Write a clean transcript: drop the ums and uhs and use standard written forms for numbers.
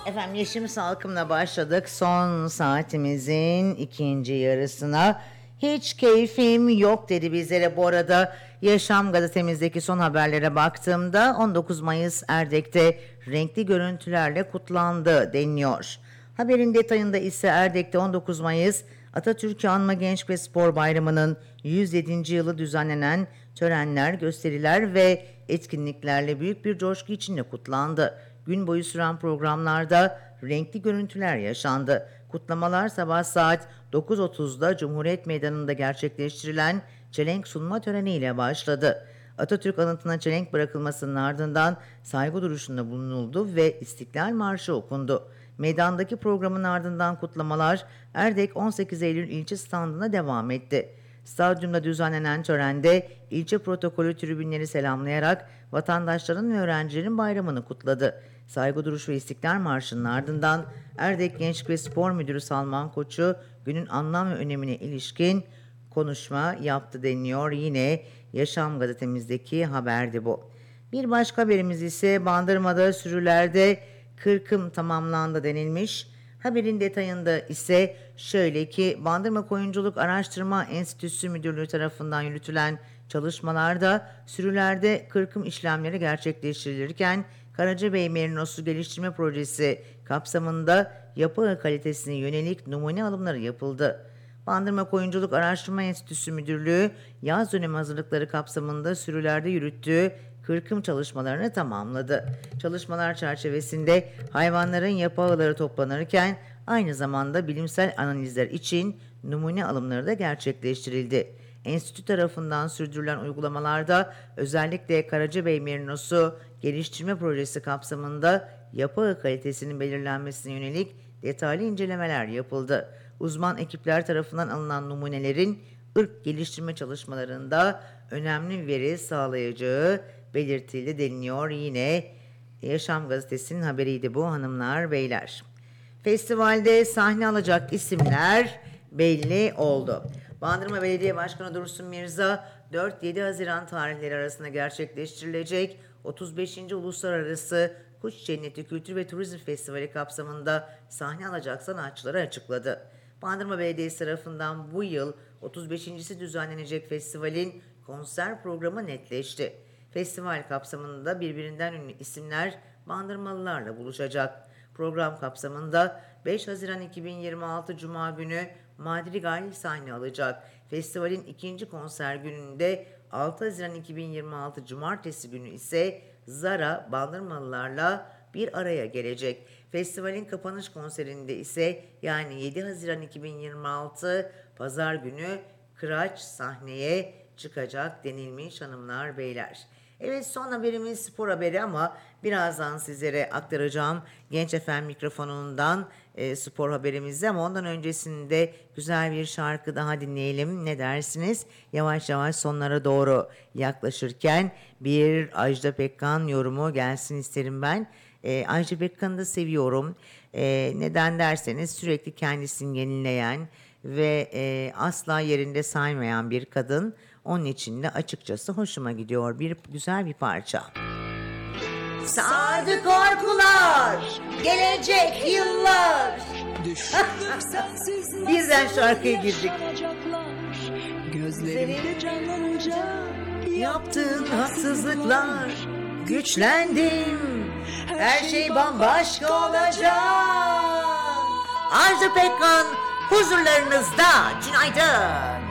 Efendim Yeşim Halkım'la başladık son saatimizin ikinci yarısına. Hiç keyfim yok dedi bizlere. Bu arada Yaşam gazetemizdeki son haberlere baktığımda 19 Mayıs Erdek'te renkli görüntülerle kutlandı deniliyor. Haberin detayında ise Erdek'te 19 Mayıs Atatürk'ü Anma Genç ve Spor Bayramı'nın 107. yılı düzenlenen törenler, gösteriler ve etkinliklerle büyük bir coşku içinde kutlandı. Gün boyu süren programlarda renkli görüntüler yaşandı. Kutlamalar sabah saat 9.30'da Cumhuriyet Meydanı'nda gerçekleştirilen çelenk sunma töreniyle başladı. Atatürk anıtına çelenk bırakılmasının ardından saygı duruşunda bulunuldu ve İstiklal Marşı okundu. Meydandaki programın ardından kutlamalar Erdek 18 Eylül ilçe standına devam etti. Stadyumda düzenlenen törende ilçe protokolü tribünleri selamlayarak vatandaşların ve öğrencilerin bayramını kutladı. Saygı duruşu ve İstiklal Marşı'nın ardından Erdek Gençlik ve Spor Müdürü Salman Koçu günün anlam ve önemine ilişkin konuşma yaptı deniliyor. Yine Yaşam gazetemizdeki haberdi bu. Bir başka haberimiz ise Bandırma'da sürülerde kırkım tamamlandı denilmiş. Haberin detayında ise şöyle ki Bandırma Koyunculuk Araştırma Enstitüsü Müdürlüğü tarafından yürütülen çalışmalarda sürülerde kırkım işlemleri gerçekleştirilirken Karacabey Merinosu Geliştirme Projesi kapsamında yapı kalitesine yönelik numune alımları yapıldı. Bandırma Koyunculuk Araştırma Enstitüsü Müdürlüğü yaz dönemi hazırlıkları kapsamında sürülerde yürüttüğü kırkım çalışmalarını tamamladı. Çalışmalar çerçevesinde hayvanların yapı ağları toplanırken aynı zamanda bilimsel analizler için numune alımları da gerçekleştirildi. Enstitü tarafından sürdürülen uygulamalarda özellikle Karacabey Merinosu Geliştirme Projesi kapsamında yapı kalitesinin belirlenmesine yönelik detaylı incelemeler yapıldı. Uzman ekipler tarafından alınan numunelerin ırk geliştirme çalışmalarında önemli veri sağlayacağı belirtildi deniliyor. Yine Yaşam Gazetesi'nin haberiydi bu hanımlar beyler. Festivalde sahne alacak isimler belli oldu. Bandırma Belediye Başkanı Dursun Mirza 4-7 Haziran tarihleri arasında gerçekleştirilecek 35. Uluslararası Kuş Cenneti Kültür ve Turizm Festivali kapsamında sahne alacak sanatçıları açıkladı. Bandırma Belediyesi tarafından bu yıl 35.si düzenlenecek festivalin konser programı netleşti. Festival kapsamında birbirinden ünlü isimler Bandırmalılarla buluşacak. Program kapsamında 5 Haziran 2026 Cuma günü Madrigal sahne alacak. Festivalin ikinci konser gününde 6 Haziran 2026 Cumartesi günü ise Zara Bandırmalılarla bir araya gelecek. Festivalin kapanış konserinde ise yani 7 Haziran 2026 Pazar günü Kıraç sahneye çıkacak denilmiş hanımlar beyler. Evet, son haberimiz spor haberi ama birazdan sizlere aktaracağım Genç FM mikrofonundan spor haberimizde, ama ondan öncesinde güzel bir şarkı daha dinleyelim. Ne dersiniz? Yavaş yavaş sonlara doğru yaklaşırken bir Ajda Pekkan yorumu gelsin isterim ben. Ajda Pekkan'ı da seviyorum. Neden derseniz sürekli kendisini yenileyen ve asla yerinde saymayan bir kadın. Onun için de açıkçası hoşuma gidiyor. Güzel bir parça. Sardı korkular, gelecek yıllar. Birden şarkıya girdik. Gözlerimde canlanınca Yaptığın haksızlıklar, güçlendim. Her şey bambaşka olacak. Ajda Pekkan huzurlarınızda. Günaydın.